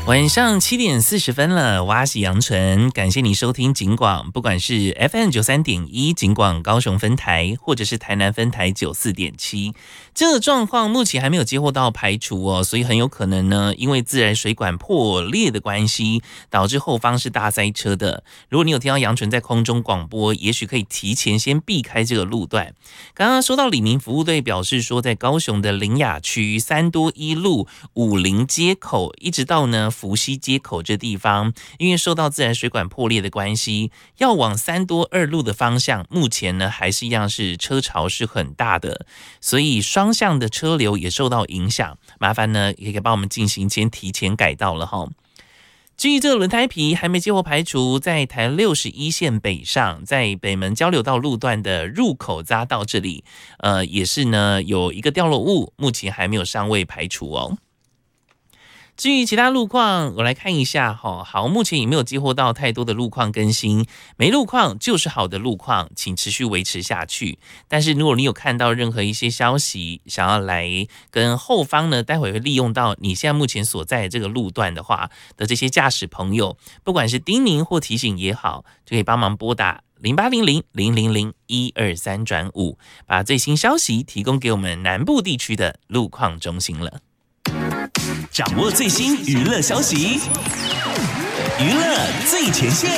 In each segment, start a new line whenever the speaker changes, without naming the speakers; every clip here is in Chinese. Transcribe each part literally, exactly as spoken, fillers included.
晚上七点四十分了，我是杨纯，感谢你收听警广，不管是 F M 九三点一警广高雄分台，或者是台南分台九四点七，这个状况目前还没有接获到排除哦，所以很有可能呢，因为自来水管破裂的关系，导致后方是大塞车的。如果你有听到杨纯在空中广播，也许可以提前先避开这个路段。刚刚说到李明服务队表示说，在高雄的苓雅区三多一路武林街口，一直到呢福溪街口这地方，因为受到自来水管破裂的关系，要往三多二路的方向，目前呢还是一样是车潮是很大的，所以双向的车流也受到影响，麻烦呢也可以帮我们进行先提前改道了哈。至于这个轮胎皮还没接获排除，在台六十一线北上，在北门交流道路段的入口匝道这里，呃，也是呢有一个掉落物，目前还没有尚未排除哦。至于其他路况，我来看一下哈。好，目前也没有接获到太多的路况更新，没路况就是好的路况，请持续维持下去。但是如果你有看到任何一些消息，想要来跟后方呢，待会会利用到你现在目前所在的这个路段的话的这些驾驶朋友，不管是叮咛或提醒也好，就可以帮忙拨打零八零零零零零一二三转五，把最新消息提供给我们南部地区的路况中心了。
掌握最新娱乐消息，娱乐最前线。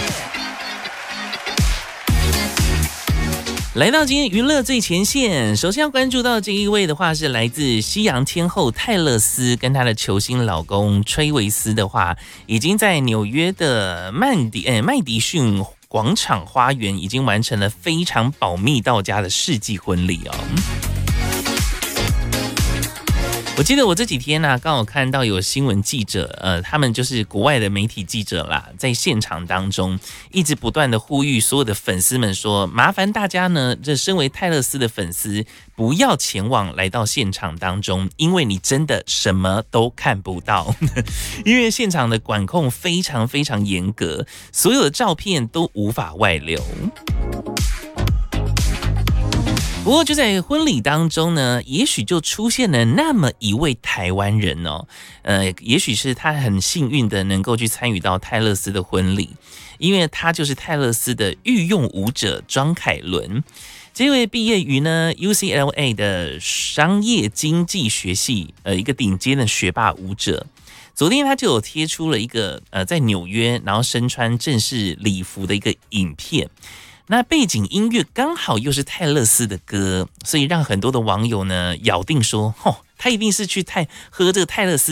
来到今天娱乐最前线，首先要关注到这一位的话是来自西洋天后泰勒斯跟她的球星老公崔维斯的话，已经在纽约的曼迪诶麦迪逊广场花园已经完成了非常保密到家的世纪婚礼哦。我记得我这几天呢、啊，刚好看到有新闻记者，呃，他们就是国外的媒体记者啦，在现场当中一直不断的呼吁所有的粉丝们说，麻烦大家呢，这身为泰勒斯的粉丝，不要前往来到现场当中，因为你真的什么都看不到，因为现场的管控非常非常严格，所有的照片都无法外流。不过就在婚礼当中呢，也许就出现了那么一位台湾人哦，呃，也许是他很幸运的能够去参与到泰勒斯的婚礼，因为他就是泰勒斯的御用舞者庄凯伦。这位毕业于呢 U C L A 的商业经济学系，呃，一个顶尖的学霸舞者。昨天他就有贴出了一个呃在纽约，然后身穿正式礼服的一个影片。那背景音乐刚好又是泰勒斯的歌，所以让很多的网友呢咬定说，哦，他一定是去泰喝这个泰勒斯